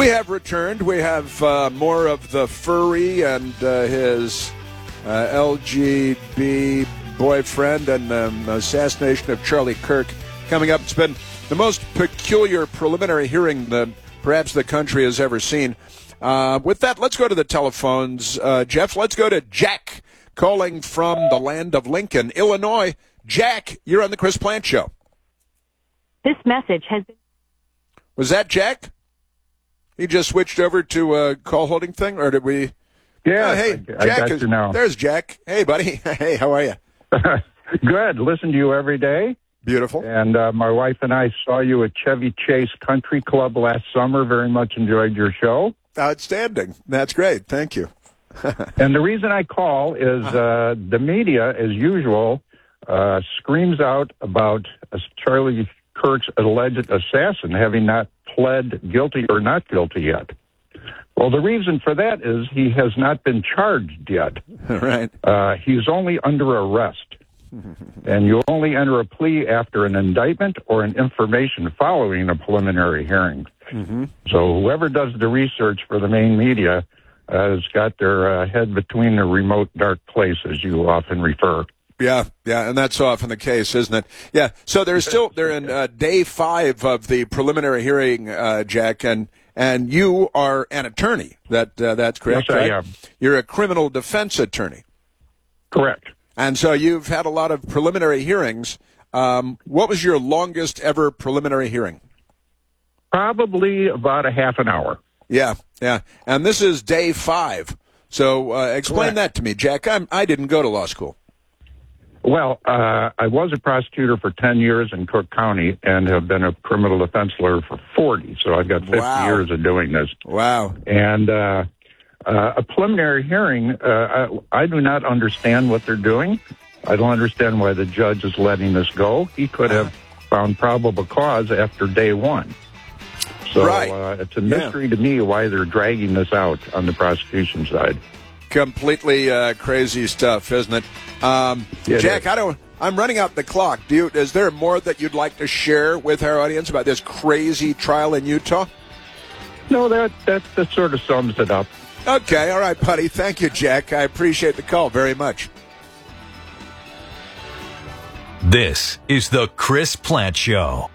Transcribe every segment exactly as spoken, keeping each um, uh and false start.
We have returned. We have uh, more of the furry and uh, his uh, L G B boyfriend and um, assassination of Charlie Kirk coming up. It's been the most peculiar preliminary hearing that perhaps the country has ever seen. Uh, with that, let's go to the telephones. Uh, Jeff, let's go to Jack calling from the land of Lincoln, Illinois. Jack, you're on the Chris Plante Show. This message has been... Was that Jack? He just switched over to a call holding thing, or did we? Yeah. Uh, hey, I, Jack I got is, you now. There's Jack. Hey, buddy. Hey, how are you? Good. Listen to you every day. Beautiful. And uh, my wife and I saw you at Chevy Chase Country Club last summer. Very much enjoyed your show. Outstanding. That's great. Thank you. And the reason I call is uh, the media, as usual, uh, screams out about uh, Charlie Kirk's alleged assassin having not pled guilty or not guilty yet. Well, the reason for that is he has not been charged yet. Right. Uh, he's only under arrest. And you only enter a plea after an indictment or an information following a preliminary hearing. Mm-hmm. So whoever does the research for the main media uh, has got their uh, head between a remote, dark place, as you often refer. Yeah, yeah, and that's often the case, isn't it? Yeah, so they're still, they're in uh, day five of the preliminary hearing, uh, Jack, and and you are an attorney. That uh, That's correct, Yes, right? I am. You're a criminal defense attorney. Correct. And so you've had a lot of preliminary hearings. Um, what was your longest ever preliminary hearing? Probably about a half an hour. Yeah, yeah, and this is day five. So uh, explain Correct. that to me, Jack. I'm, I didn't go to law school. Well, uh, I was a prosecutor for ten years in Cook County and have been a criminal defense lawyer for forty. So I've got fifty Wow. years of doing this. Wow. And uh, uh, a preliminary hearing, uh, I, I do not understand what they're doing. I don't understand why the judge is letting this go. He could have found probable cause after day one. So Right. uh, it's a mystery to me why they're dragging this out on the prosecution side. Completely uh, crazy stuff, isn't it? Um, Yeah, it Jack, is. I don't. I'm running out the clock. Do you? Is there more that you'd like to share with our audience about this crazy trial in Utah? No, that, that, that sort of sums it up. Okay, all right, buddy. Thank you, Jack. I appreciate the call very much. This is the Chris Plante Show.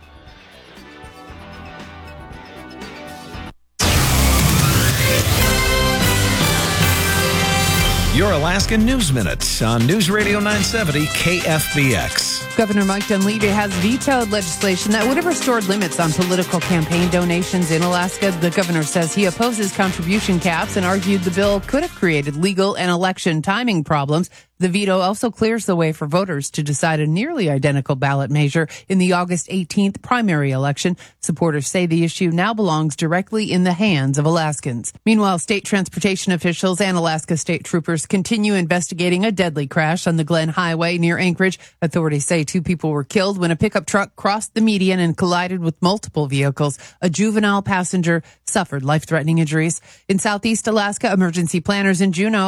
Your Alaska News Minute on News Radio nine seventy K F B X. Governor Mike Dunleavy has vetoed legislation that would have restored limits on political campaign donations in Alaska. The governor says he opposes contribution caps and argued the bill could have created legal and election timing problems. The veto also clears the way for voters to decide a nearly identical ballot measure in the August eighteenth primary election. Supporters say the issue now belongs directly in the hands of Alaskans. Meanwhile, state transportation officials and Alaska state troopers continue investigating a deadly crash on the Glen Highway near Anchorage. Authorities say two people were killed when a pickup truck crossed the median and collided with multiple vehicles. A juvenile passenger suffered life-threatening injuries. In southeast Alaska, emergency planners in Juneau